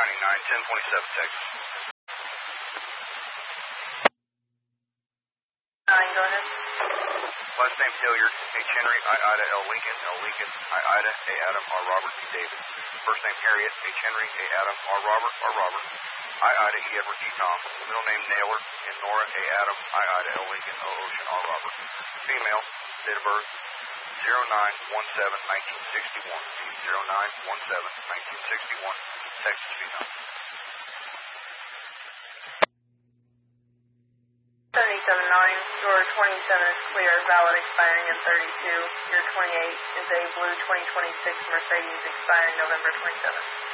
1027 Texas. 9, go ahead. Last name Hilliard, H. Henry, I. Ida, L. Lincoln, L. Lincoln, I. Ida, A. Adam, R. Robert, D. David. First name Harriet, H. Henry, A. Adam, R. Robert, R. Robert, I. Ida, E. Edward, G. Tom. Middle name Naylor, N. Nora, A. Adam, I. Ida, L. Lincoln, O. Ocean, R. Robert. Female, date of birth 09/17/1961. 09/17/1961. Texas, female. 779, your 27 is clear, valid expiring in 32. Your 28 is a blue 2026 Mercedes expiring November 27.